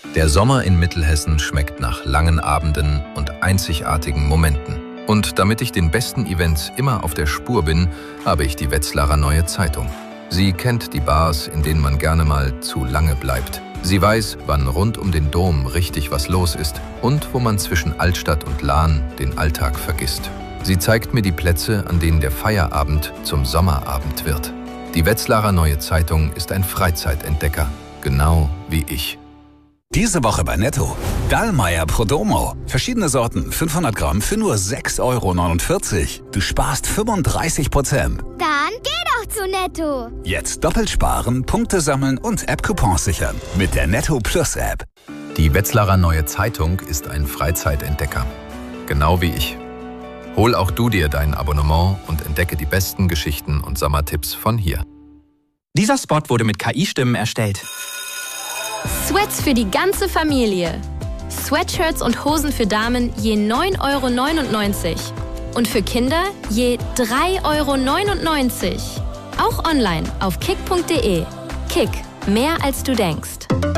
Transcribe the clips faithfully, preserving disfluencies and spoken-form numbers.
Der Sommer in Mittelhessen schmeckt nach langen Abenden und einzigartigen Momenten. Und damit ich den besten Events immer auf der Spur bin, habe ich die Wetzlarer Neue Zeitung. Sie kennt die Bars, in denen man gerne mal zu lange bleibt. Sie weiß, wann rund um den Dom richtig was los ist und wo man zwischen Altstadt und Lahn den Alltag vergisst. Sie zeigt mir die Plätze, an denen der Feierabend zum Sommerabend wird. Die Wetzlarer Neue Zeitung ist ein Freizeitentdecker, genau wie ich. Diese Woche bei Netto. Dallmayr Prodomo. Verschiedene Sorten, fünfhundert Gramm für nur sechs Euro neunundvierzig. Du sparst fünfunddreißig Prozent. Dann geh doch zu Netto. Jetzt doppelt sparen, Punkte sammeln und App-Coupons sichern. Mit der Netto Plus App. Die Wetzlarer Neue Zeitung ist ein Freizeitentdecker, genau wie ich. Hol auch du dir dein Abonnement und entdecke die besten Geschichten und Sommertipps von hier. Dieser Spot wurde mit K I-Stimmen erstellt. Sweats für die ganze Familie. Sweatshirts und Hosen für Damen je neun Euro neunundneunzig. Und für Kinder je drei Euro neunundneunzig. Auch online auf kick punkt de. Kick, mehr als du denkst.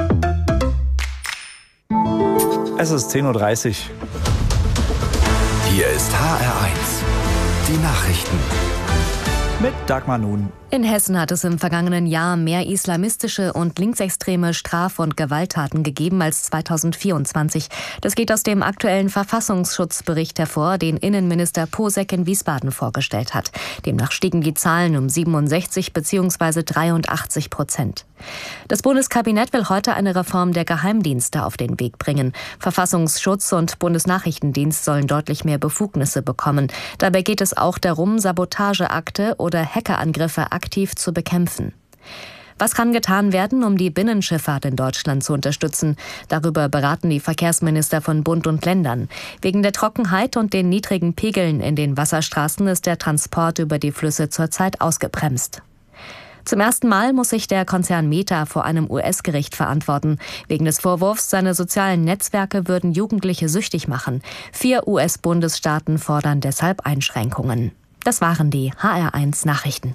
Es ist zehn Uhr dreißig. Hier ist H R eins. Die Nachrichten. Mit Dagmar Nun. In Hessen hat es im vergangenen Jahr mehr islamistische und linksextreme Straf- und Gewalttaten gegeben als zweitausendvierundzwanzig. Das geht aus dem aktuellen Verfassungsschutzbericht hervor, den Innenminister Posek in Wiesbaden vorgestellt hat. Demnach stiegen die Zahlen um siebenundsechzig bzw. dreiundachtzig Prozent. Das Bundeskabinett will heute eine Reform der Geheimdienste auf den Weg bringen. Verfassungsschutz und Bundesnachrichtendienst sollen deutlich mehr Befugnisse bekommen. Dabei geht es auch darum, Sabotageakte oder Hackerangriffe aktiv zu bekämpfen. Was kann getan werden, um die Binnenschifffahrt in Deutschland zu unterstützen? Darüber beraten die Verkehrsminister von Bund und Ländern. Wegen der Trockenheit und den niedrigen Pegeln in den Wasserstraßen ist der Transport über die Flüsse zurzeit ausgebremst. Zum ersten Mal muss sich der Konzern Meta vor einem U S-Gericht verantworten. Wegen des Vorwurfs, seine sozialen Netzwerke würden Jugendliche süchtig machen. Vier U S-Bundesstaaten fordern deshalb Einschränkungen. Das waren die H R eins Nachrichten.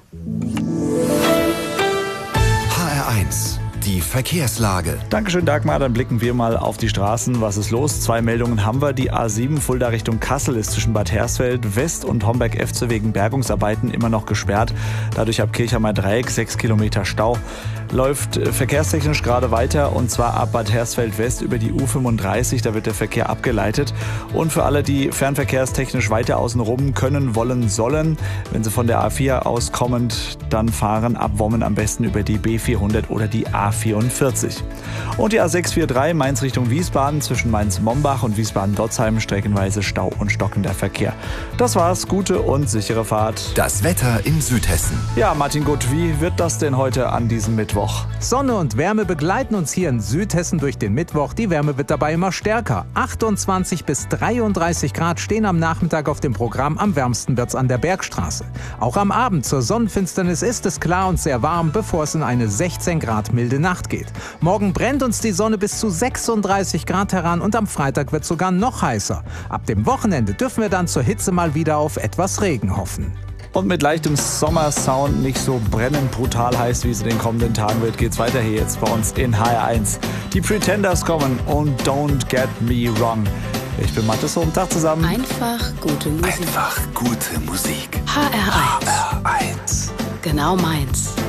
H R eins. Die Verkehrslage. Dankeschön, Dagmar. Dann blicken wir mal auf die Straßen. Was ist los? Zwei Meldungen haben wir. Die A sieben Fulda Richtung Kassel ist zwischen Bad Hersfeld West und Homberg-Efze wegen Bergungsarbeiten immer noch gesperrt. Dadurch ab Kirchheimer Dreieck sechs Kilometer Stau. Läuft verkehrstechnisch gerade weiter, und zwar ab Bad Hersfeld West über die U fünfunddreißig. Da wird der Verkehr abgeleitet. Und für alle, die fernverkehrstechnisch weiter außen rum können, wollen, sollen, wenn sie von der A vier aus kommend, dann fahren ab Wommen am besten über die B vierhundert oder die A vierundvierzig. Und die A sechshundertdreiundvierzig Mainz Richtung Wiesbaden zwischen Mainz-Mombach und Wiesbaden-Dotzheim streckenweise Stau und stockender Verkehr. Das war's. Gute und sichere Fahrt. Das Wetter in Südhessen. Ja, Martin Gutt, wie wird das denn heute an diesem Mittwoch? Sonne und Wärme begleiten uns hier in Südhessen durch den Mittwoch. Die Wärme wird dabei immer stärker. achtundzwanzig bis dreiunddreißig Grad stehen am Nachmittag auf dem Programm. Am wärmsten wird's an der Bergstraße. Auch am Abend zur Sonnenfinsternis ist es klar und sehr warm, bevor es in eine sechzehn Grad milde Nacht geht. Morgen brennt uns die Sonne bis zu sechsunddreißig Grad heran und am Freitag wird es sogar noch heißer. Ab dem Wochenende dürfen wir dann zur Hitze mal wieder auf etwas Regen hoffen. Und mit leichtem Sommersound, nicht so brennend brutal heiß, wie es in den kommenden Tagen wird, geht's weiter hier jetzt bei uns in H R eins. Die Pretenders kommen und Don't Get Me Wrong. Ich bin Mathis, guten Tag zusammen. Einfach gute Musik. Einfach gute Musik. H R eins. H R eins. Genau meins.